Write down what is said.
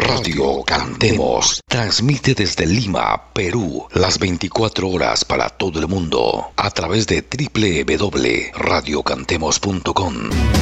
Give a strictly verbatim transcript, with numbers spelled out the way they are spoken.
Radio Cantemos transmite desde Lima, Perú, las veinticuatro horas para todo el mundo a través de doble u doble u doble u punto radio cantemos punto com.